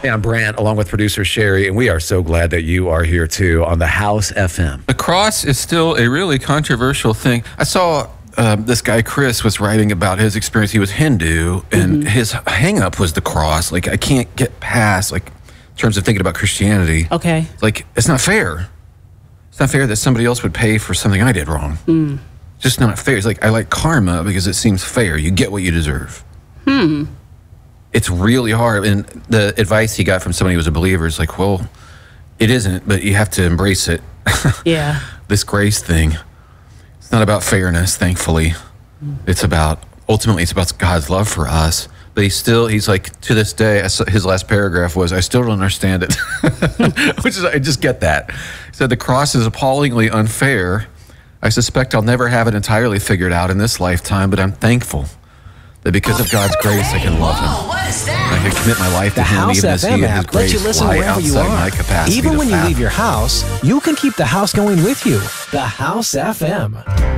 Hey, I'm Brant, along with producer Sherry, and we are so glad that you are here too on the House FM. The cross is still a really controversial thing. I saw this guy Chris was writing about his experience. He was Hindu, and his hang-up was the cross. Like, I can't get past, like, in terms of thinking about Christianity. Okay. Like, it's not fair. It's not fair that somebody else would pay for something I did wrong. It's just not fair. It's like, I like karma because it seems fair. You get what you deserve. It's really hard. And the advice he got from somebody who was a believer is like, well, it isn't, but you have to embrace it. Yeah. This grace thing. It's not about fairness, thankfully. It's about, ultimately, it's about God's love for us. But he's like, to this day, his last paragraph was, I still don't understand it. Which is, I just get that. He said, the cross is appallingly unfair. I suspect I'll never have it entirely figured out in this lifetime, but I'm thankful that because of God's grace, I can love Him. I can commit my life to The Him, House even as He FM and His app lets grace you listen lie wherever you outside are. my capacity Even to when you fathom. leave your house, you can keep the house going with you. The House FM.